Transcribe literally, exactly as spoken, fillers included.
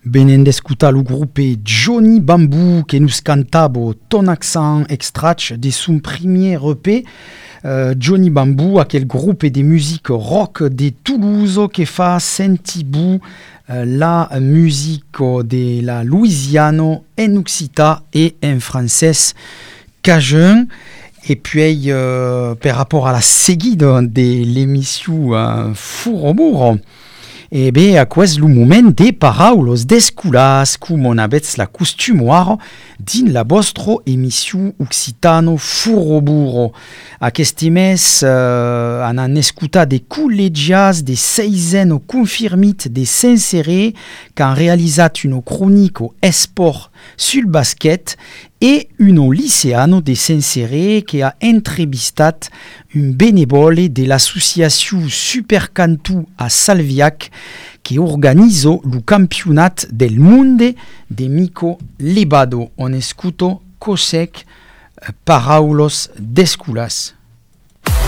Venendo escutar o grupo Johnny Bamboo que nos cantava Ton Accent extrait de son premier E P. Uh, Johnny Bamboo, aquel groupe de musique rock de Toulouse que fa sentir uh, la musique de la Louisiane en occitan et en français cajun. Et puis, uh, par rapport à la seguida de l'émission uh, Furobur, e bé, aquest el moment de paraules d'esculas, com on avets la costumoire din la vostra emissió occitano Furoburo. Aquest mes uh, han an escutat de col·legiats de seisen o confirmit de Saint-Céré que han realitzat una crònica o esport sul basquet et un lycéano de Saint-Céré qui a entrevistat un bénévole de l'association Supercantu à Salviac qui organise le campionat del monde de Mico Levado. On escuto cosec paraulos d'esculas.